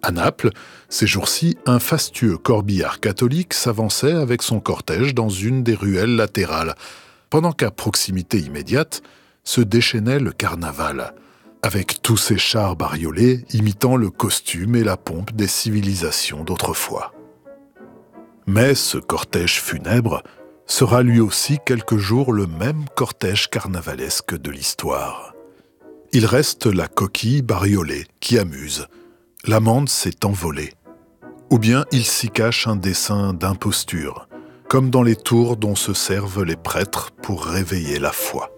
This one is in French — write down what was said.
À Naples, ces jours-ci, un fastueux corbillard catholique s'avançait avec son cortège dans une des ruelles latérales, pendant qu'à proximité immédiate se déchaînait le carnaval, avec tous ces chars bariolés imitant le costume et la pompe des civilisations d'autrefois. Mais ce cortège funèbre sera lui aussi quelques jours le même cortège carnavalesque de l'histoire. Il reste la coquille bariolée qui amuse. L'amande s'est envolée. Ou bien il s'y cache un dessin d'imposture, comme dans les tours dont se servent les prêtres pour réveiller la foi.